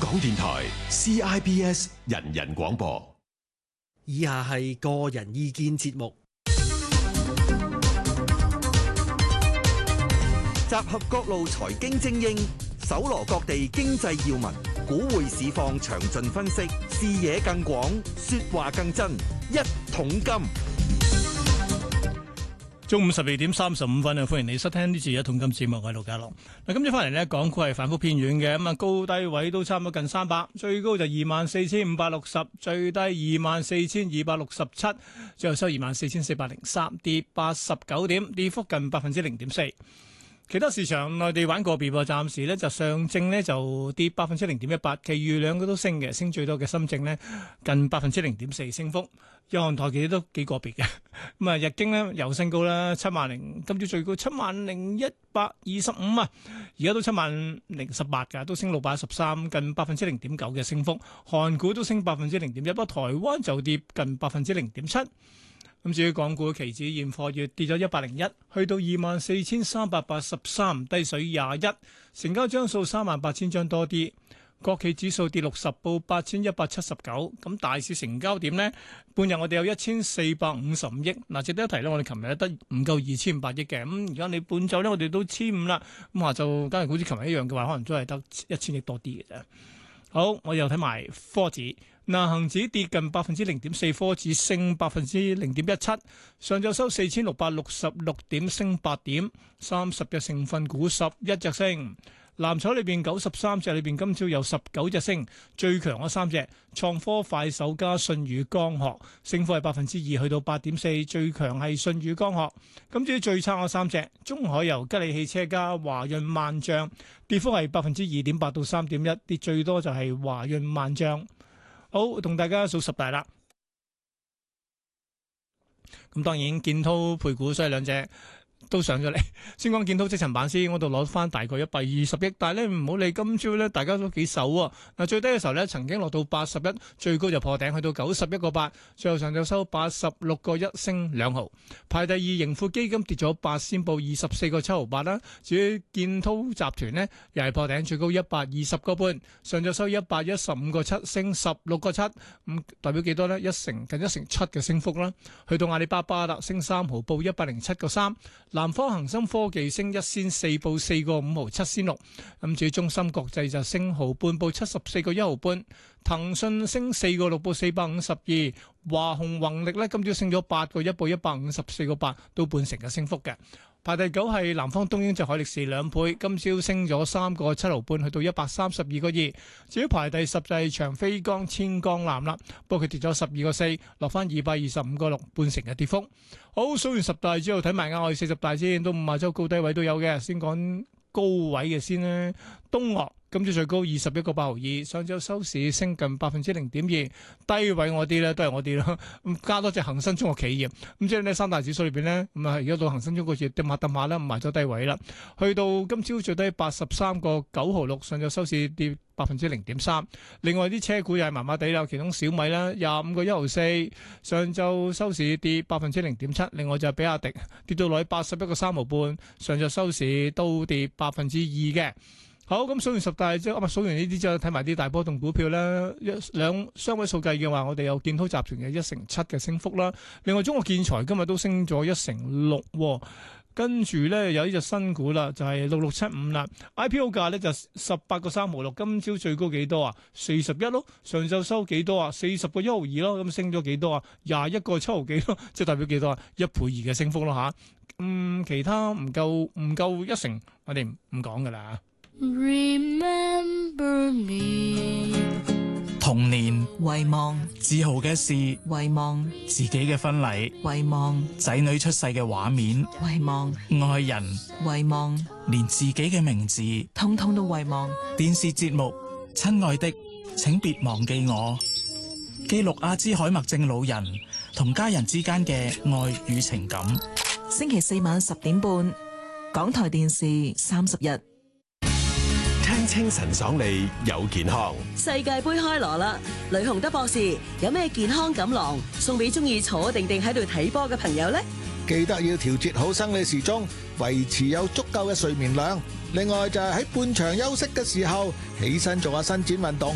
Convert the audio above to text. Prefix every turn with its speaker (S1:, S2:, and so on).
S1: 港電台 CIBS 人人廣播。
S2: 以下係個人意見節目，
S3: 集合各路財經精英，搜羅各地經濟要聞，股匯市況詳盡分析，視野更廣，說話更真。一桶金，
S4: 中午12:35啊！歡迎你收聽呢次一桶金節目，我係盧家樂。嗱，今朝翻嚟呢，港股係反覆偏軟嘅，咁啊高低位都差唔多近300，最高就24,560，最低24,267，最後收24,403，跌89點，跌幅近0.4%。其他市場內地玩個別喎，暫時呢就上證呢就跌0.18%，其餘兩個都升嘅，升最多嘅深證呢近0.4%升幅。日韓台其實都幾個別嘅，咁啊日經呢又升高啦，70,000，今朝最高70,125啊，而家都70,018㗎，都升613，近0.9%嘅升幅。韓股都升0.1%，不過台灣就跌近0.7%。咁至於港股期指現貨月跌咗101，去到24,383，低水21，成交張數38,000張多啲。國企指數跌60，報8,179。咁大市成交點呢？半日我哋有1,455億。嗱，值得一提呢，我哋琴日得唔夠2,500億嘅。咁而家你半晝呢，我哋都1,500啦。咁下晝假如好似琴日一樣嘅話，可能都係得1,000億多啲嘅啫。好，我又睇埋科指。嗱，恒指跌近0.4%，科指升0.17%，上晝收4,666點，升8點，30隻成分股11隻升。藍籌裏邊93隻裏邊，今朝有19隻升，最強嗰3隻創科、快手加舜宇光學，升幅係2%，去到8.4%，最強係舜宇光學。咁至於最差嗰3隻，中海油、吉利汽車加華潤萬象，跌幅係2.8%到3.1%，跌最多就係華潤萬象。好，同大家數十大啦。咁當然建滔配股，所以兩隻都上咗嚟。先講建滔積層板先，嗰度攞翻大概120億，但係咧唔好理今朝咧，大家都幾手啊。嗱，最低嘅時候咧，曾經落到81，最高就破頂去到91.8，最後上晝收86.1，升2毫。排第二盈富基金跌咗8仙，報24.7毫8啦。至於建滔集團呢，又係破頂，最高120.5，上晝收115.7，升16.7，咁代表幾多呢？近1成7嘅升幅啦。去到阿里巴巴啦，升3毫，報107.3。南方恒生科技升1仙4，報4.5毫7仙6。咁至於中芯國際就升毫半，報74.1毫半。騰訊升4.6，報452。華虹宏力呢，今朝升咗8.1，報154.8，都半成嘅升幅嘅。排第9係南方東英就海力士2倍，今朝升咗3.7毫半，去到132.2。至於排第10就係長飛光千江南啦，不過佢跌咗12.4，落翻225.6，半成嘅跌幅。好，數完10大之後，睇埋我哋40大先，都5周高低位都有嘅。先講高位嘅先呢，東岳今朝最高21.8毫2，上晝收市升近0.2%。低位我啲咧都係我啲咯，咁加多隻恒生中國企業，咁即係呢三大指數裏邊呢，咁啊而家到恒生中國企業跌下啦，埋咗低位啦，去到今朝最低83.9毫6，上晝收市跌0.3%。另外啲車股又係麻麻地啦，其中小米啦25.1毫4，上晝收市跌0.7%。另外就係比亞迪跌到落去81.3毫半，上晝收市都跌2%嘅。好，咁數完10大之後，數完呢啲之後，睇埋啲大波動股票啦。兩雙位數計嘅話，我哋有建滔集團嘅1成7嘅升幅啦。另外中國建材今日都升咗1成6，跟住咧有呢隻新股啦，就係6675啦。IPO 價咧就18.3毫6，今朝最高幾多啊？41咯，上晝收幾多啊？40.1毫2咯，咁升咗幾多啊？21.7毫幾咯，即係代表幾多啊？1倍2嘅升幅咯吓。其他唔夠1成，我哋唔講噶啦。
S5: Remember me，
S6: 童年
S5: 遺忘
S6: 自豪嘅事，
S5: 遺忘
S6: 自己嘅婚禮，
S5: 遺忘
S6: 仔女出世嘅畫面，
S5: 遺忘
S6: 愛人，
S5: 遺忘，
S6: 連自己嘅名字，
S5: 通通都遺忘。
S6: 電視節目《親愛的，請別忘記我》，記錄阿茲海默症老人同家人之間嘅愛與情感。
S5: 星期4晚10點半，港台電視30日。
S1: 聽清晨爽利有健康。
S7: 世界盃開鑼啦！呂洪德博士有咩健康錦囊送俾中意坐定定喺度睇波嘅朋友呢？
S8: 記得要調節好生理時鐘，維持有足夠嘅睡眠量。另外就係喺半場休息嘅時候，起身做下伸展運動。